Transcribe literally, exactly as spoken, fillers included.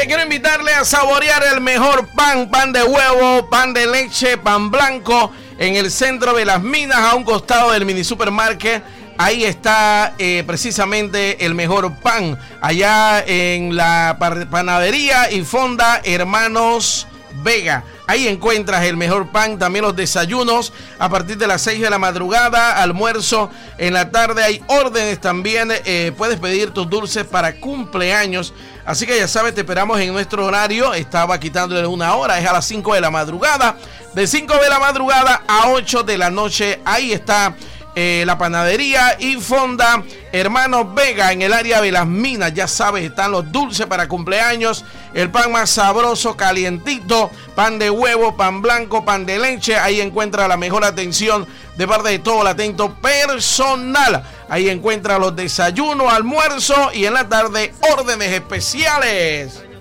Mire, quiero invitarle a saborear el mejor pan, pan de huevo, pan de leche, pan blanco, en el centro de Las Minas, a un costado del mini supermarket. Ahí está eh, precisamente el mejor pan, allá en la panadería y fonda Hermanos Vega. Ahí encuentras el mejor pan, también los desayunos a partir de las seis de la madrugada, almuerzo en la tarde, hay órdenes también, eh, puedes pedir tus dulces para cumpleaños, así que ya sabes, te esperamos en nuestro horario, estaba quitándole una hora, es a las cinco de la madrugada, de cinco de la madrugada a ocho de la noche, ahí está Eh, la panadería y fonda Hermanos Vega en el área de Las Minas. Ya sabes, están los dulces para cumpleaños, el pan más sabroso, calientito, pan de huevo, pan blanco, pan de leche. Ahí encuentra la mejor atención de parte de todo el atento personal. Ahí encuentra los desayunos, almuerzo y en la tarde órdenes especiales.